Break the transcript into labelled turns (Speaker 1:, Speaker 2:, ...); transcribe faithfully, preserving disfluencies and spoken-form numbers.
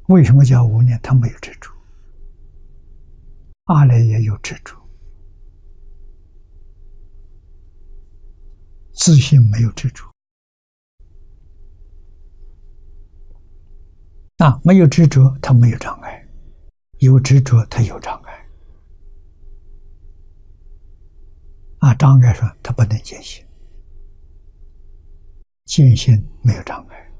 Speaker 1: 为什么叫无念？他没有执着。阿赖也有执着，自信没有执着。啊，没有执着，他没有障碍；有执着，他有障碍。啊，障碍说他不能见性，见性没有障碍。